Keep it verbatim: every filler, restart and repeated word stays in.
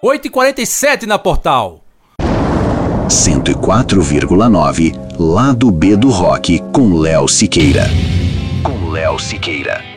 oito e quarenta e sete na Portal. cento e quatro vírgula nove, Lado B do Rock, com Léo Siqueira. Com Léo Siqueira.